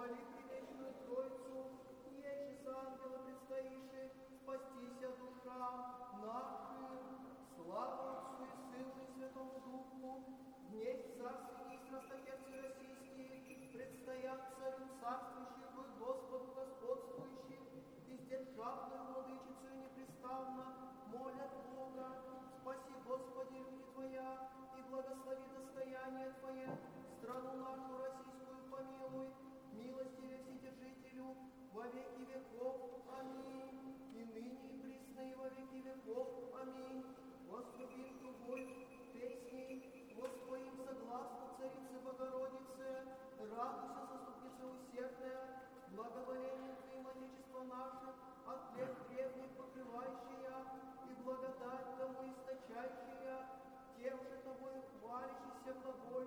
помоли предвечную Троицу, еже с ангела предстоиши, спастися душам нашим. Слава Отцу и Сыну и Святому Духу, днесь царственней страстотерцы российские, предстоят царю царствующих и Господу господствующих, и сдержавную владычицу непрестанно молят Бога. Спаси, Господи, люди Твоя, и благослови достояние Твое, страну нашу российскую помилуй, милостиве Вседержителю, во веки веков. Аминь. И ныне, и присно, и во веки веков. Аминь. Воступим тугой песней, воспоим согласно Царице Богородице, радуйся, заступница усердная, благоволением Твоим Отечество наше, от лет древних покрывающая, и благодать тому источающая, тем же Тобою хвалящийся глаголь,